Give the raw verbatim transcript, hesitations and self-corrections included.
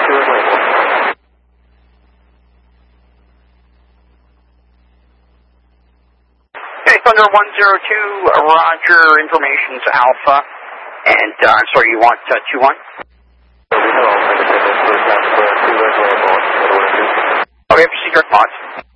Okay, Thunder one zero two, roger, information to Alpha, and, uh, I'm sorry, you want, uh, two one? Okay, proceed direct pods.